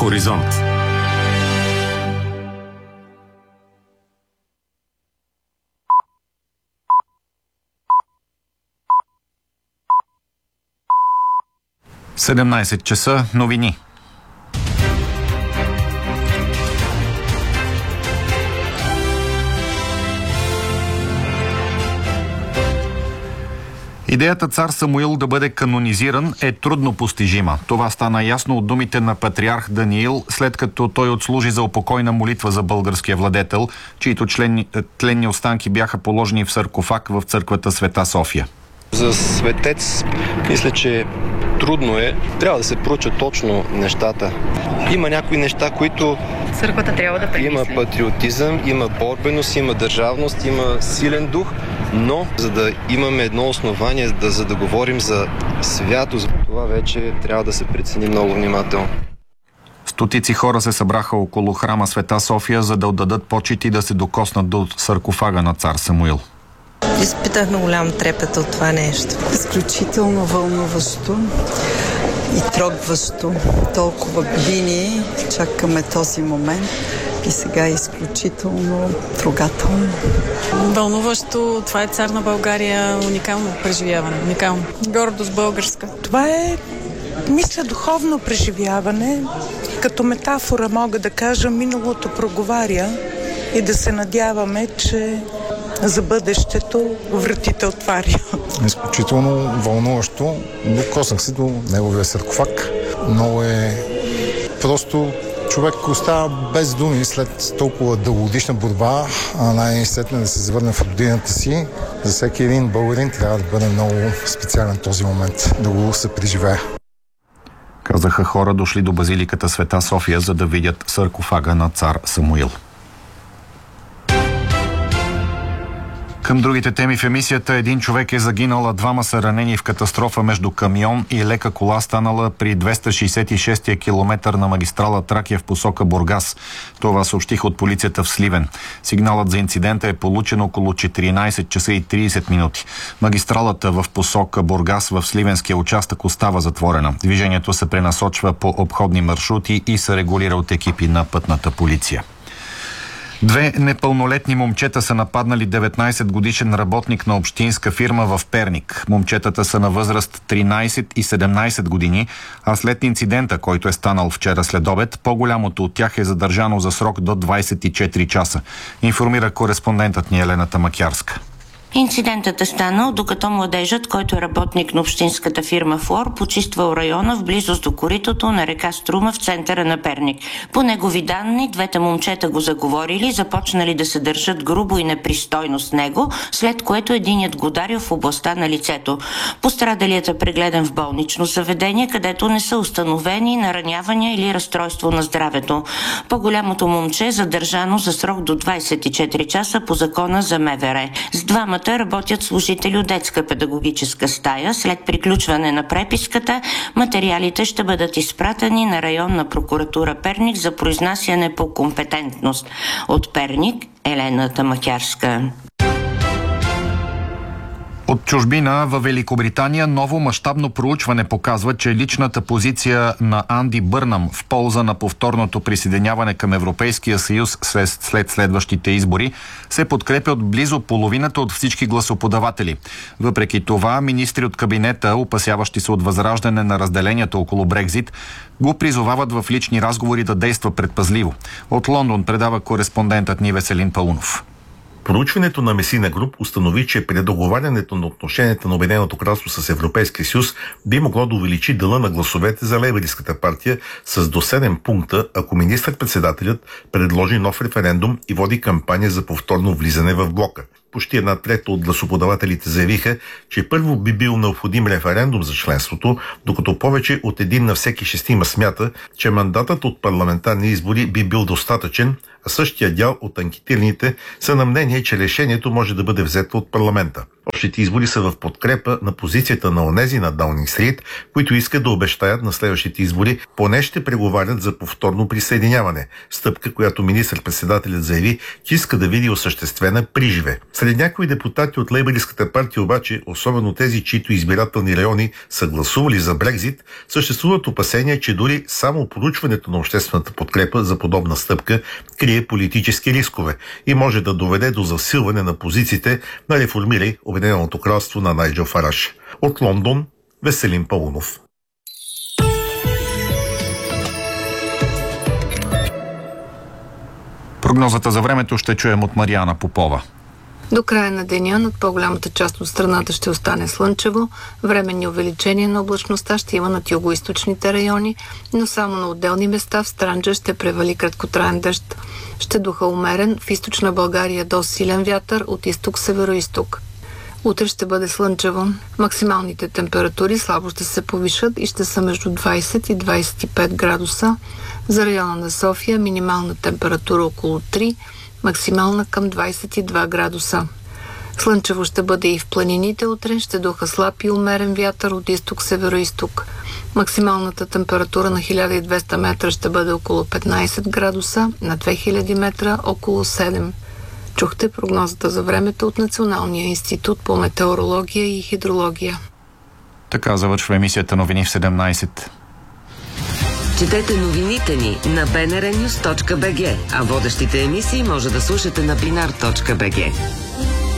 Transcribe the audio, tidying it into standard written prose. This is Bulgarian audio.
Хоризонт. Седемнайсет часа, новини. Идеята цар Самуил да бъде канонизиран е трудно постижима. Това стана ясно от думите на патриарх Даниил, след като той отслужи за упокойна молитва за българския владетел, чието тленни останки бяха положени в саркофаг в църквата Света София. За светец мисля, че трудно е. Трябва да се проучат точно нещата. Има някои неща, които църквата трябва да премисли. Има патриотизъм, има борбеност, има държавност, има силен дух, но за да имаме едно основание, за да говорим за святост, това вече трябва да се прецени много внимателно. Стотици хора се събраха около храма Света София, за да отдадат почит и да се докоснат до саркофага на цар Самуил. Изпитахме голям трепет от това нещо. Изключително вълнуващо и трогващо. Толкова години чакаме този момент и сега е изключително трогателно. Вълнуващо. Това е цар на България. Уникално преживяване. Уникално. Гордост българска. Това е, мисля, духовно преживяване. Като метафора мога да кажа, миналото проговаря и да се надяваме, че за бъдещето вратите отваря. Изключително вълнуващо. Докоснах се до неговия саркофаг. Много е просто човек остава без думи след толкова дългогодишна борба, а най-сетне да се завърне в родината си. За всеки един българин трябва да бъде много специален този момент, да го се преживее. Казаха хора, дошли до базиликата Света София, за да видят саркофага на цар Самуил. Към другите теми в емисията: един човек е загинал, а двама са ранени в катастрофа между камион и лека кола, станала при 266-я километър на магистрала Тракия в посока Бургас. Това съобщиха от полицията в Сливен. Сигналът за инцидента е получен около 14 часа и 30 минути. Магистралата в посока Бургас в сливенския участък остава затворена. Движението се пренасочва по обходни маршрути и се регулира от екипи на пътната полиция. Две непълнолетни момчета са нападнали 19-годишен работник на общинска фирма в Перник. Момчетата са на възраст 13 и 17 години, а след инцидента, който е станал вчера следобед, по-голямото от тях е задържано за срок до 24 часа. Информира кореспондентът ни Елена Тамакярска. Инцидентът е станал, докато младежът, който е работник на общинската фирма Флор, почиствал района в близост до коритото на река Струма в центъра на Перник. По негови данни, двете момчета го заговорили, започнали да се държат грубо и непристойно с него, след което единият го ударил в областта на лицето. Пострадалият е прегледан в болнично заведение, където не са установени наранявания или разстройство на здравето. По-голямото момче е задържано за срок до 24 часа по закона за МВР. С двамата работят служители от детска педагогическа стая. След приключване на преписката, материалите ще бъдат изпратени на районна прокуратура Перник за произнасяне по компетентност. От Перник, Елена Тамакярска. От чужбина във Великобритания ново мащабно проучване показва, че личната позиция на Анди Бърнам в полза на повторното присъединяване към Европейския съюз след следващите избори се подкрепя от близо половината от всички гласоподаватели. Въпреки това, министри от кабинета, опасяващи се от възраждане на разделението около Брекзит, го призовават в лични разговори да действа предпазливо. От Лондон предава кореспондентът ни Веселин Паунов. Проучването на Месина Груп установи, че предоговарянето на отношенията на Обединеното кралство с Европейския съюз би могло да увеличи дела на гласовете за лейбъристската партия с до 7 пункта, ако министър-председателят предложи нов референдум и води кампания за повторно влизане в блока. Почти 1/3 от гласоподавателите заявиха, че първо би бил необходим референдум за членството, докато повече от 1 на всеки 6 смята, че мандатът от парламентарни избори би бил достатъчен, а същия дял от анкетираните са на мнение, че решението може да бъде взето от парламента. Общите избори са в подкрепа на позицията на онези на Даунинг Стрит, които искат да обещаят на следващите избори поне ще преговарят за повторно присъединяване. Стъпка, която министър-председателят заяви, че иска да види осъществена приживе. Сред някои депутати от Лейбъристската партия обаче, особено тези, чието избирателни райони са гласували за Брекзит, съществуват опасения, че дори само проучването на обществената подкрепа за подобна стъпка крие политически рискове и може да доведе до засилване на позициите на реформирай Обединеното кралство на Найджел Фараш. От Лондон, Веселин Паунов. Прогнозата за времето ще чуем от Мариана Попова. До края на деня над по-голямата част от страната ще остане слънчево, временни увеличения на облачността ще има над югоизточните райони, но само на отделни места в Странджа ще превали краткотраен дъжд. Ще духа умерен, в източна България до силен вятър от изток-североизток. Утре ще бъде слънчево. Максималните температури слабо ще се повишат и ще са между 20 и 25 градуса. За района на София минимална температура около 3, максимална към 22 градуса. Слънчево ще бъде и в планините утре, ще духа слаб и умерен вятър от изток-североизток. Максималната температура на 1200 метра ще бъде около 15 градуса, на 2000 метра около 7. Чухте прогнозата за времето от Националния институт по метеорология и хидрология. Така завършва емисията Новини в 17. Четете новините ни на bnrnews.bg, а водещите емисии може да слушате на binar.bg.